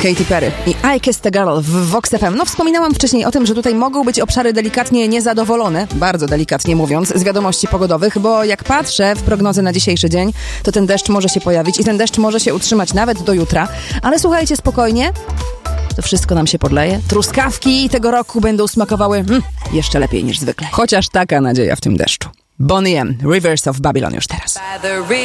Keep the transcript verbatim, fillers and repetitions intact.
Katy Perry i I Kissed the Girl w Vox F M. No wspominałam wcześniej o tym, że tutaj mogą być obszary delikatnie niezadowolone, bardzo delikatnie mówiąc, z wiadomości pogodowych, bo jak patrzę w prognozy na dzisiejszy dzień, to ten deszcz może się pojawić i ten deszcz może się utrzymać nawet do jutra. Ale słuchajcie, spokojnie, to wszystko nam się podleje. Truskawki tego roku będą smakowały hmm, jeszcze lepiej niż zwykle. Chociaż taka nadzieja w tym deszczu. Bonnie M, Rivers of Babylon już teraz.